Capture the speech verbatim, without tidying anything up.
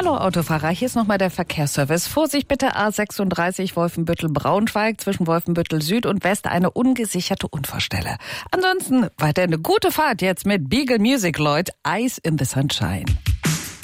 Hallo Autofahrer, hier ist nochmal der Verkehrsservice. Vorsicht bitte, A sechsunddreißig Wolfenbüttel-Braunschweig, zwischen Wolfenbüttel Süd und West eine ungesicherte Unfallstelle. Ansonsten weiter eine gute Fahrt jetzt mit Beagle Music, Leute. Eyes in the Sunshine.